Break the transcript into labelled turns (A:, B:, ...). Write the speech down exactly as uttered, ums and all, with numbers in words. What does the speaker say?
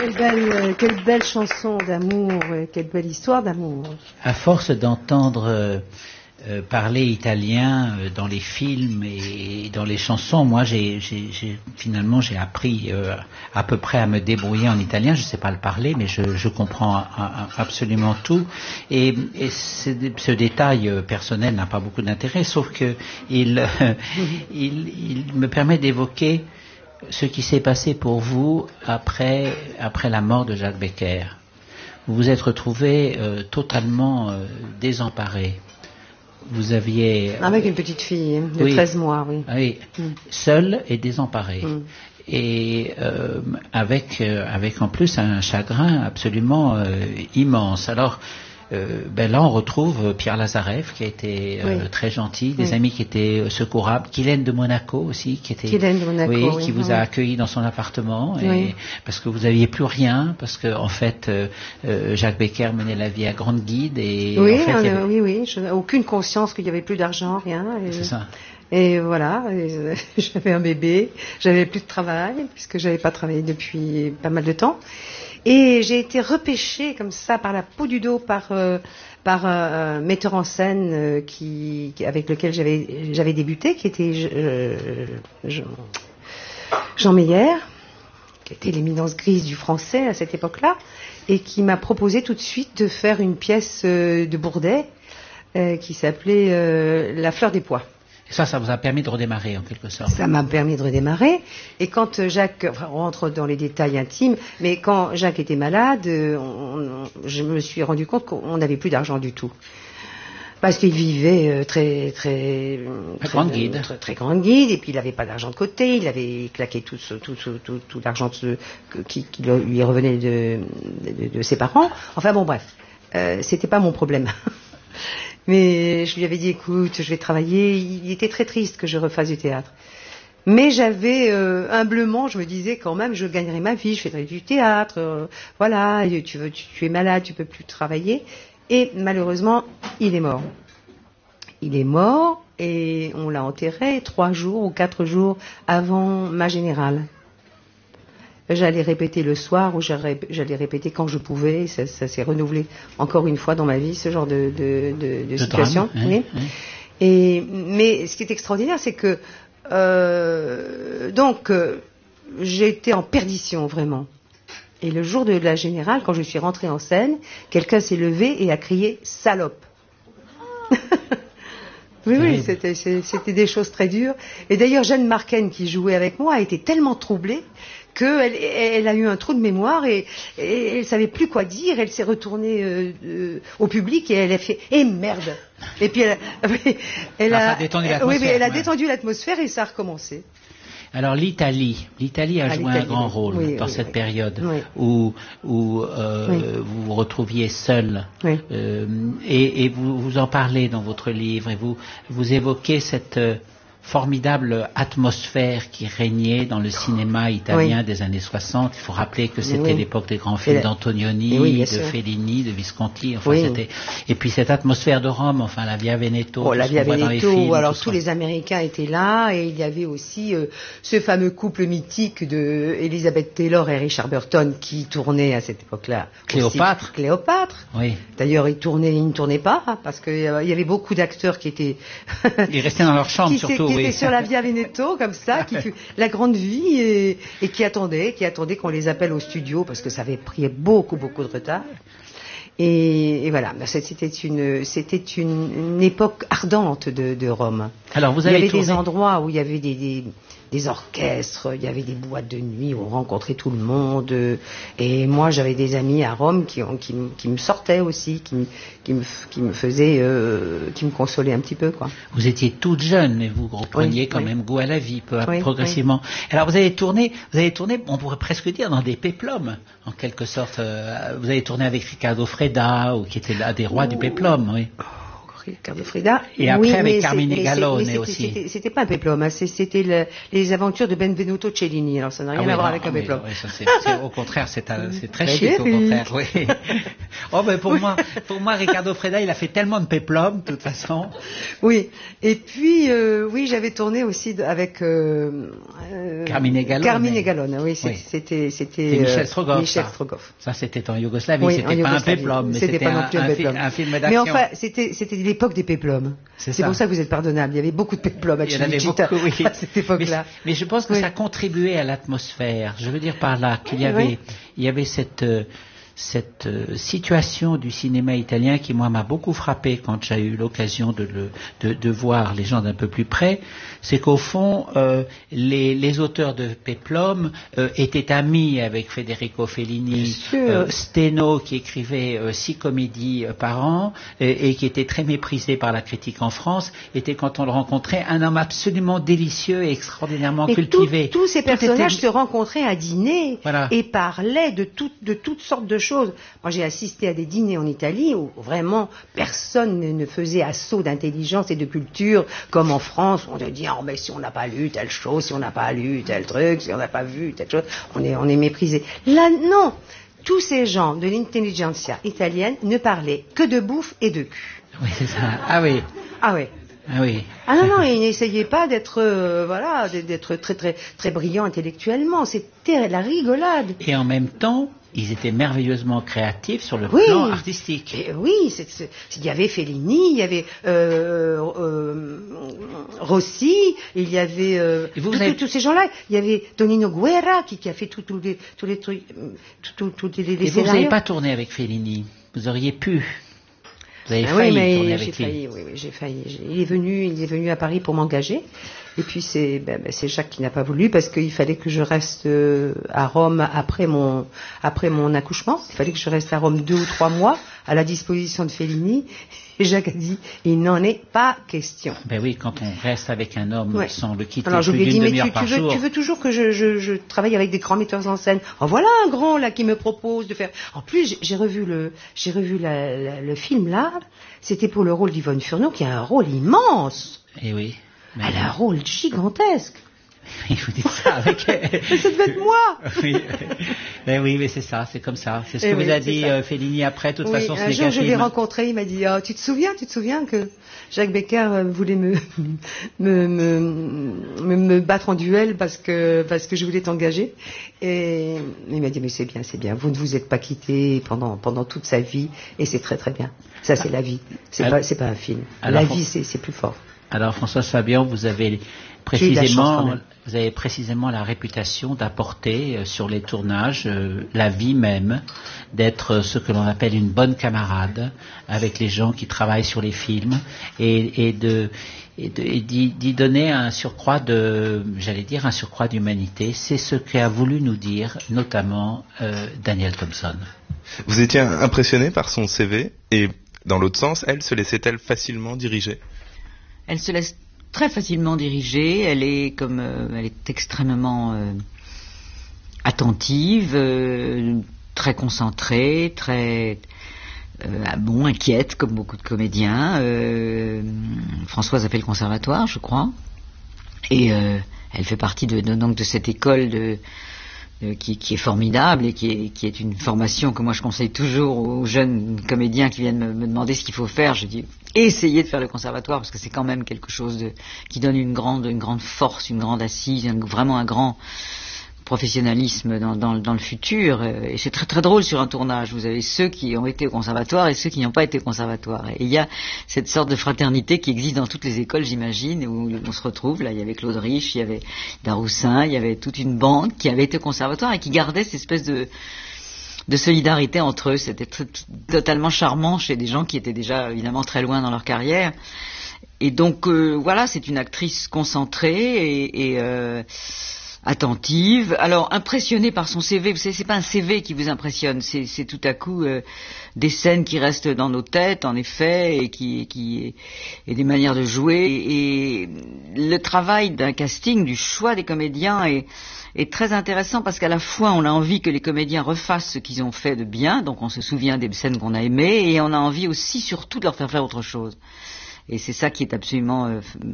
A: Quelle belle, quelle belle chanson d'amour, quelle belle histoire d'amour.
B: À force d'entendre euh, euh, parler italien euh, dans les films et dans les chansons, moi j'ai, j'ai, j'ai finalement j'ai appris euh, à peu près à me débrouiller en italien. Je ne sais pas le parler, mais je, je comprends a, a, absolument tout. Et, et ce détail euh, personnel n'a pas beaucoup d'intérêt, sauf que il, euh, il, il me permet d'évoquer ce qui s'est passé pour vous après, après la mort de Jacques Becker. Vous vous êtes retrouvé euh, totalement euh, désemparé. Vous aviez... Euh,
A: Avec une petite fille de
B: oui,
A: treize mois, oui.
B: Oui, mm. Seul et désemparé. Mm. Et euh, avec, euh, avec en plus un chagrin absolument euh, immense. Alors, Euh, ben là, on retrouve Pierre Lazareff, qui a été euh, oui. très gentil, des oui. amis qui étaient secourables, Kylène de Monaco aussi, qui était,
A: de Monaco,
B: oui,
A: oui,
B: qui vous
A: oui.
B: a accueilli dans son appartement, et,
A: oui.
B: parce que vous aviez plus rien, parce que en fait, euh, euh, Jacques Becker menait la vie à grande guide, et
A: oui,
B: en fait,
A: on,
B: il y avait...
A: oui, oui, je n'ai aucune conscience qu'il n'y avait plus d'argent, rien. Et...
B: C'est ça.
A: Et voilà, et j'avais un bébé, j'avais plus de travail, puisque j'avais pas travaillé depuis pas mal de temps. Et j'ai été repêchée comme ça par la peau du dos par euh, par un, un metteur en scène euh, qui, qui avec lequel j'avais j'avais débuté, qui était euh, Jean, Jean Meyer, qui était l'éminence grise du français à cette époque-là, et qui m'a proposé tout de suite de faire une pièce euh, de Bourdet euh, qui s'appelait euh, La fleur des pois.
B: Ça, ça vous a permis de redémarrer en quelque sorte.
A: Ça m'a permis de redémarrer. Et quand Jacques, enfin, on rentre dans les détails intimes, mais quand Jacques était malade, on, on, je me suis rendu compte qu'on n'avait plus d'argent du tout. Parce qu'il vivait très, très,
B: très,
A: très
B: grande guide.
A: Très, très grande guide, et puis il n'avait pas d'argent de côté, il avait claqué tout, tout, tout, tout, tout l'argent de, qui, qui lui revenait de, de, de ses parents. Enfin bon, bref, euh, c'était pas mon problème. Mais je lui avais dit, écoute, je vais travailler. Il était très triste que je refasse du théâtre. Mais j'avais, euh, humblement, je me disais quand même, je gagnerai ma vie, je ferai du théâtre. Euh, voilà, tu, veux, tu, tu es malade, tu peux plus travailler. Et malheureusement, il est mort. Il est mort et on l'a enterré trois jours ou quatre jours avant ma générale. J'allais répéter le soir ou j'allais répéter quand je pouvais. Ça, ça s'est renouvelé encore une fois dans ma vie, ce genre de, de, de, de situation.
B: Drame,
A: oui.
B: oui.
A: Et, mais ce qui est extraordinaire, c'est que euh, donc euh, j'ai été en perdition vraiment. Et le jour de la générale, quand je suis rentrée en scène, quelqu'un s'est levé et a crié « salope ». Oui, oui, c'était, c'était des choses très dures. Et d'ailleurs, Jeanne Marquen, qui jouait avec moi, a été tellement troublée qu'elle elle a eu un trou de mémoire et, et elle ne savait plus quoi dire. Elle s'est retournée euh, euh, au public et elle a fait « Eh merde !» Et puis elle, elle a,
B: ah, détendu
A: elle, oui, mais elle a
B: ouais.
A: détendu l'atmosphère et ça a recommencé.
B: Alors l'Italie, l'Italie a
A: ah,
B: joué
A: l'Italie,
B: un grand
A: oui.
B: rôle
A: oui,
B: dans
A: oui,
B: cette
A: oui.
B: période
A: oui.
B: où, où euh,
A: oui.
B: vous vous retrouviez seul
A: oui.
B: euh, et, et vous, vous en parlez dans votre livre et vous, vous évoquez cette euh, formidable atmosphère qui régnait dans le cinéma italien oui. des années soixante. Il faut rappeler que c'était oui. l'époque des grands films la... d'Antonioni, oui, de sûr. Fellini, de Visconti. Enfin,
A: oui.
B: c'était... Et puis cette atmosphère de Rome, enfin la Via Veneto.
A: Oh, la Via Veneto,
B: films,
A: alors tous les Américains étaient là et il y avait aussi euh, ce fameux couple mythique de Elizabeth Taylor et Richard Burton qui tournait à cette époque-là.
B: Cléopâtre.
A: Aussi. Cléopâtre.
B: Oui.
A: D'ailleurs, ils tournaient, ils ne tournaient pas hein, parce qu'il euh, y avait beaucoup d'acteurs qui étaient...
B: ils restaient dans leur chambre surtout.
A: Qui
B: oui.
A: étaient sur la Via Veneto, comme ça, qui fut la grande vie et, et qui attendaient, qui attendaient qu'on les appelle au studio parce que ça avait pris beaucoup, beaucoup de retard. Et, et voilà, c'était une, c'était une, une époque ardente de, de Rome.
B: Alors vous avez
A: il y avait
B: tourné...
A: des endroits où il y avait des, des, des orchestres, il y avait des boîtes de nuit où on rencontrait tout le monde. Et moi, j'avais des amis à Rome qui, qui, qui me sortaient aussi, qui, qui, me, qui me faisaient, euh, qui me consolaient un petit peu, quoi.
B: Vous étiez toute jeune, mais vous repreniez
A: oui,
B: quand
A: oui.
B: même goût à la vie, peu,
A: oui,
B: progressivement.
A: Oui.
B: Alors vous avez tourné, vous avez tourné, on pourrait presque dire dans des péplums, en quelque sorte. Vous avez tourné avec Riccardo Freda, ou qui était l'un des rois oh. du péplum, oui.
A: Ricardo Freda.
B: Et après
A: oui,
B: avec
A: mais
B: Carmine
A: c'est-
B: Gallone
A: mais c'était-
B: aussi.
A: C'était, c'était pas un péplum, hein, c'est- c'était le- les aventures de Benvenuto Cellini. Alors ça n'a rien
B: Ah oui,
A: à voir
B: non,
A: avec un
B: mais-
A: péplum.
B: oui, ça, c'est, c'est- au contraire, c'est, un- c'est très
A: Frédéric.
B: chic, au contraire. Oui. Oh, ben pour moi, pour moi, Ricardo Freda, il a fait tellement de péplum, de toute façon.
A: Oui. Et puis, euh, oui, j'avais tourné aussi de- avec euh, euh,
B: Carmine Gallone.
A: Carmine Gallone, oui, c'est-
B: Oui.
A: c'était, c'était
B: C'est Michel
A: euh,
B: Strogoff.
A: Michel
B: ça.
A: Strogoff.
B: Ça, c'était en Yougoslavie.
A: Oui,
B: c'était
A: en
B: pas un
A: Yougoslavie.
B: péplum, mais
A: C'était
B: c'était,
A: pas non
B: un,
A: plus un
B: un, fi-
A: péplum.
B: un film
A: Mais
B: d'action.
A: enfin, c'était, c'était l'époque des péplums.
B: C'est
A: C'est
B: ça.
A: pour ça que vous êtes pardonnable. Il y avait beaucoup de péplums à
B: Il y en avait
A: Cinecittà
B: beaucoup, oui.
A: à cette époque-là.
B: Mais, mais je pense que
A: Oui.
B: ça contribuait à l'atmosphère. Je veux dire par là qu'il y
A: Oui,
B: avait,
A: oui.
B: il y avait cette, euh, cette euh, situation du cinéma italien qui, moi, m'a beaucoup frappé quand j'ai eu l'occasion de, le, de, de voir les gens d'un peu plus près. C'est qu'au fond, euh, les, les auteurs de péplum euh, étaient amis avec Federico Fellini,
A: sûr.
B: euh, Steno qui écrivait euh, six comédies euh, par an et, et qui était très méprisé par la critique en France, était quand on le rencontrait un homme absolument délicieux et extraordinairement
A: Et
B: cultivé.
A: tout- tous ces
B: Tout
A: personnages
B: était-
A: se rencontraient à dîner
B: Voilà.
A: et parlaient de, tout- de toutes sortes de choses. Moi, j'ai assisté à des dîners en Italie où vraiment personne ne, ne faisait assaut d'intelligence et de culture comme en France. On te dit, oh, mais si on n'a pas lu telle chose, si on n'a pas lu tel truc, si on n'a pas vu telle chose, on est, on est méprisé. Là, non. Tous ces gens de l'intelligentsia italienne ne parlaient que de bouffe et de cul.
B: Oui, c'est ça. Ah oui.
A: Ah ouais.
B: Ah oui.
A: Ah non, non, ils n'essayaient pas d'être, euh, voilà, d'être très, très, très brillants intellectuellement. C'était la rigolade.
B: Et en même temps, ils étaient merveilleusement créatifs sur le
A: Oui.
B: plan artistique.
A: Et oui, c'est- c'est- il y avait Fellini, il y avait euh, euh, Rossi, il y avait euh,
B: Et vous
A: tous-
B: avez-
A: tous ces gens-là. Il y avait Tonino Guerra qui, qui a fait tous tous les, tous les trucs, euh, tous tous- tous les, les
B: Et vous, vous
A: scénarios.
B: n'avez pas tourné avec Fellini. Vous auriez pu. Vous avez
A: Ah
B: failli
A: oui, mais
B: tourner
A: j'ai
B: avec lui.
A: failli, oui, oui, j'ai failli. J'ai- Il est venu, il est venu à Paris pour m'engager. Et puis c'est, ben, ben, c'est Jacques qui n'a pas voulu parce qu'il fallait que je reste euh, à Rome après mon, après mon accouchement. Il fallait que je reste à Rome deux ou trois mois à la disposition de Fellini. Et Jacques a dit, il n'en est pas question.
B: Ben oui, quand on reste avec un homme
A: Ouais.
B: sans le quitter
A: Alors je
B: plus
A: lui ai
B: d'une
A: dit, mais
B: demi-heure
A: tu,
B: par
A: tu veux,
B: jour.
A: tu veux toujours que je, je, je travaille avec des grands metteurs en scène. En voilà un grand là qui me propose de faire. En plus, j'ai- j'ai revu le, j'ai revu la- la- le film là. C'était pour le rôle d'Yvonne Furneaux qui a un rôle immense.
B: Eh oui. Mais
A: Elle a un rôle gigantesque.
B: oui, vous dites ça avec.
A: Mais ça devait être moi.
B: oui. Mais oui, mais c'est ça, c'est comme ça. C'est ce
A: Eh
B: que
A: oui,
B: vous a
A: c'est
B: dit
A: ça.
B: euh, Fellini après. De toute
A: Oui,
B: façon, ce
A: un
B: n'est
A: jour
B: qu'un
A: je l'ai
B: film.
A: rencontré, il m'a dit, ah, tu te souviens, tu te souviens que Jacques Becker euh, voulait me, me, me, me, me battre en duel parce que, parce que je voulais t'engager. Et il m'a dit, mais c'est bien, c'est bien, vous ne vous êtes pas quitté pendant, pendant toute sa vie et c'est très très bien. Ça c'est la vie, c'est
B: Alors-
A: pas, c'est pas un film.
B: alors,
A: la
B: faut-
A: vie c'est, c'est plus fort.
B: Alors, Françoise Fabian, vous avez
A: J'ai eu de la chance,
B: précisément,
A: quand même.
B: vous avez précisément la réputation d'apporter euh, sur les tournages euh, la vie même, d'être euh, ce que l'on appelle une bonne camarade avec les gens qui travaillent sur les films et, et de et de- et d'y d'y donner un surcroît de, j'allais dire un surcroît d'humanité. C'est ce qu'a voulu nous dire notamment euh, Daniel Thompson.
C: Vous étiez impressionné par son C V et, dans l'autre sens, elle se laissait-elle facilement diriger?
D: Elle se laisse très facilement diriger. Elle est comme, euh, elle est extrêmement euh, attentive, euh, très concentrée, très euh, ah bon, inquiète comme beaucoup de comédiens. Euh, Françoise a fait le conservatoire, je crois, et euh, elle fait partie de, de, donc de cette école de Euh, qui, qui est formidable et qui est, qui est une formation que moi je conseille toujours aux jeunes comédiens qui viennent me, me demander ce qu'il faut faire. Je dis essayez de faire le conservatoire parce que c'est quand même quelque chose de, qui donne une grande, une grande force, une grande assise, un, vraiment un grand professionnalisme dans, dans, dans le futur. Et c'est très très drôle sur un tournage. Vous avez ceux qui ont été au conservatoire et ceux qui n'ont pas été au conservatoire. Et il y a cette sorte de fraternité qui existe dans toutes les écoles, j'imagine, où on se retrouve. Là, il y avait Claude Rich, il y avait Daroussin, il y avait toute une bande qui avait été au conservatoire et qui gardait cette espèce de de solidarité entre eux. C'était t- t- totalement charmant chez des gens qui étaient déjà évidemment très loin dans leur carrière. Et donc euh, voilà, c'est une actrice concentrée et, et euh, attentive. Alors, impressionnée par son C V, vous savez, c'est pas un C V qui vous impressionne, c'est, c'est tout à coup euh, des scènes qui restent dans nos têtes, en effet, et qui, qui et des manières de jouer. Et, et le travail d'un casting, du choix des comédiens est, est très intéressant parce qu'à la fois, on a envie que les comédiens refassent ce qu'ils ont fait de bien, donc on se souvient des scènes qu'on a aimées, et on a envie aussi, surtout, de leur faire faire autre chose. Et c'est ça qui est absolument euh,